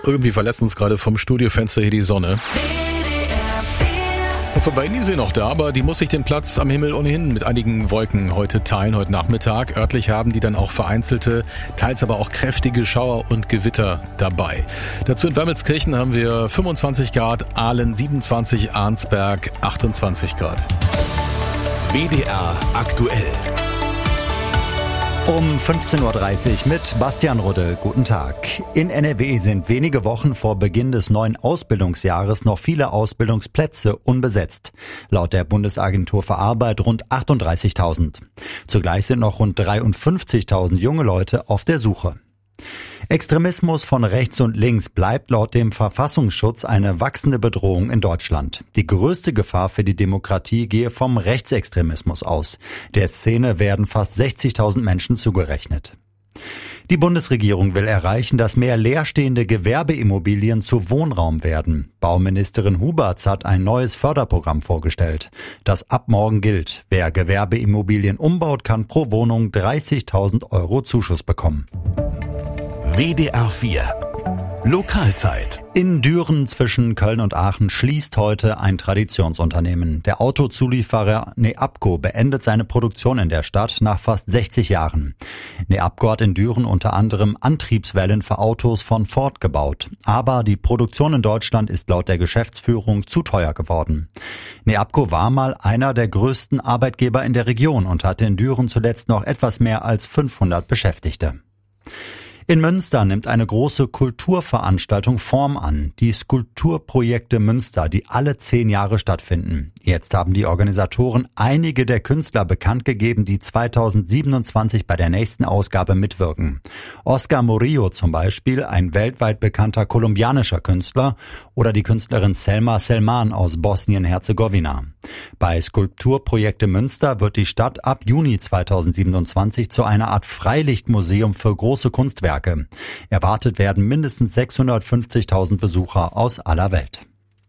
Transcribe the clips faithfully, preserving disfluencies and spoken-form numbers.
Irgendwie verlässt uns gerade vom Studiofenster hier die Sonne. Und vorbei ist sie noch da, aber die muss sich den Platz am Himmel ohnehin mit einigen Wolken heute teilen, heute Nachmittag. Örtlich haben die dann auch vereinzelte, teils aber auch kräftige Schauer und Gewitter dabei. Dazu in Wermelskirchen haben wir fünfundzwanzig Grad, Aalen siebenundzwanzig, Arnsberg achtundzwanzig Grad. W D R aktuell. Um fünfzehn Uhr dreißig mit Bastian Rudde. Guten Tag. In N R W sind wenige Wochen vor Beginn des neuen Ausbildungsjahres noch viele Ausbildungsplätze unbesetzt. Laut der Bundesagentur für Arbeit rund achtunddreißigtausend. Zugleich sind noch rund dreiundfünfzigtausend junge Leute auf der Suche. Extremismus von rechts und links bleibt laut dem Verfassungsschutz eine wachsende Bedrohung in Deutschland. Die größte Gefahr für die Demokratie gehe vom Rechtsextremismus aus. Der Szene werden fast sechzigtausend Menschen zugerechnet. Die Bundesregierung will erreichen, dass mehr leerstehende Gewerbeimmobilien zu Wohnraum werden. Bauministerin Huberts hat ein neues Förderprogramm vorgestellt, das ab morgen gilt. Wer Gewerbeimmobilien umbaut, kann pro Wohnung dreißigtausend Euro Zuschuss bekommen. W D R vier Lokalzeit. In Düren zwischen Köln und Aachen schließt heute ein Traditionsunternehmen. Der Autozulieferer Neabco beendet seine Produktion in der Stadt nach fast sechzig Jahren. Neabco hat in Düren unter anderem Antriebswellen für Autos von Ford gebaut. Aber die Produktion in Deutschland ist laut der Geschäftsführung zu teuer geworden. Neabco war mal einer der größten Arbeitgeber in der Region und hatte in Düren zuletzt noch etwas mehr als fünfhundert Beschäftigte. In Münster nimmt eine große Kulturveranstaltung Form an. Die Skulpturprojekte Münster, die alle zehn Jahre stattfinden. Jetzt haben die Organisatoren einige der Künstler bekannt gegeben, die zweitausendsiebenundzwanzig bei der nächsten Ausgabe mitwirken. Oscar Murillo zum Beispiel, ein weltweit bekannter kolumbianischer Künstler, oder die Künstlerin Selma Selman aus Bosnien-Herzegowina. Bei Skulpturprojekte Münster wird die Stadt ab Juni zweitausendsiebenundzwanzig zu einer Art Freilichtmuseum für große Kunstwerke. Erwartet werden mindestens sechshundertfünfzigtausend Besucher aus aller Welt.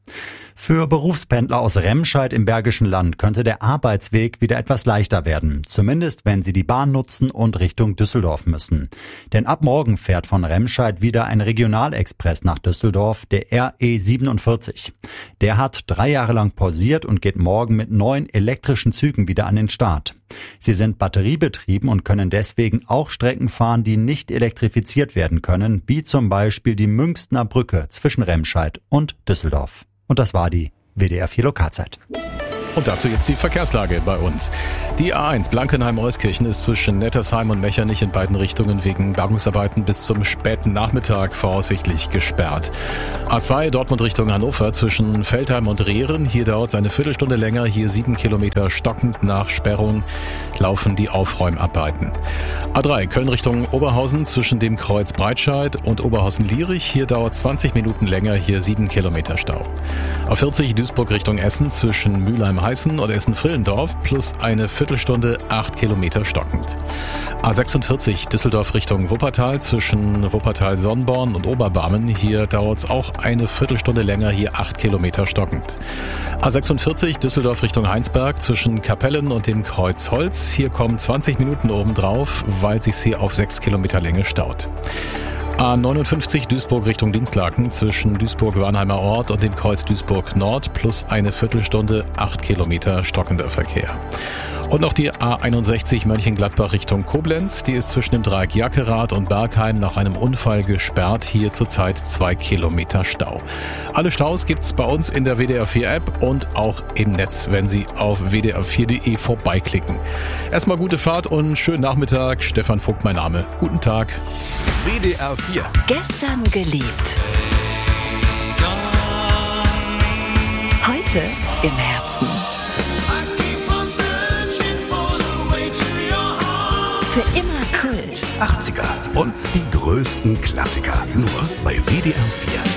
Für Berufspendler aus Remscheid im Bergischen Land könnte der Arbeitsweg wieder etwas leichter werden, zumindest wenn sie die Bahn nutzen und Richtung Düsseldorf müssen. Denn ab morgen fährt von Remscheid wieder ein Regionalexpress nach Düsseldorf, der R E siebenundvierzig. Der hat drei Jahre lang pausiert und geht morgen mit neun elektrischen Zügen wieder an den Start. Sie sind batteriebetrieben und können deswegen auch Strecken fahren, die nicht elektrifiziert werden können, wie zum Beispiel die Münchner Brücke zwischen Remscheid und Düsseldorf. Und das war die W D R vier Lokalzeit. Und dazu jetzt die Verkehrslage bei uns. Die A eins Blankenheim-Euskirchen ist zwischen Nettersheim und Mechernich in beiden Richtungen wegen Bergungsarbeiten bis zum späten Nachmittag voraussichtlich gesperrt. A zwei Dortmund Richtung Hannover zwischen Veltheim und Rehren. Hier dauert es eine Viertelstunde länger. Hier sieben Kilometer stockend nach Sperrung laufen die Aufräumarbeiten. A drei Köln Richtung Oberhausen zwischen dem Kreuz Breitscheid und Oberhausen-Lierich. Hier dauert zwanzig Minuten länger. Hier sieben Kilometer Stau. A vierzig Duisburg Richtung Essen zwischen Mülheim Heißen und Essen-Frillendorf plus eine Viertelstunde acht Kilometer stockend. A sechsundvierzig Düsseldorf Richtung Wuppertal zwischen Wuppertal-Sonnborn und Oberbarmen. Hier dauert es auch eine Viertelstunde länger, hier acht Kilometer stockend. A sechsundvierzig Düsseldorf Richtung Heinsberg zwischen Kapellen und dem Kreuz Holz. Hier kommen zwanzig Minuten obendrauf, weil sich's hier auf sechs Kilometer Länge staut. A neunundfünfzig Duisburg Richtung Dinslaken zwischen Duisburg-Warnheimer Ort und dem Kreuz Duisburg Nord plus eine Viertelstunde, acht Kilometer stockender Verkehr. Und noch die A einundsechzig Mönchengladbach Richtung Koblenz. Die ist zwischen dem Dreieck Jackerath und Bergheim nach einem Unfall gesperrt. Hier zurzeit zwei Kilometer Stau. Alle Staus gibt's bei uns in der W D R vier App und auch im Netz, wenn Sie auf w d r vier punkt d e vorbeiklicken. Erstmal gute Fahrt und schönen Nachmittag. Stefan Vogt mein Name. Guten Tag. W D R vier. Gestern geliebt. Heute im Herzen. Für immer Kult. achtziger und die größten Klassiker. Nur bei W D R vier.